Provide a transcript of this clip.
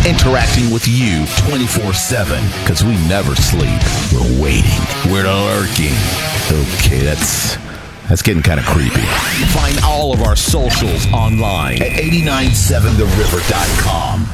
interacting with you 24/7 because we never sleep. We're waiting. We're lurking. Okay, that's getting kind of creepy. Find all of our socials online at 897theriver.com.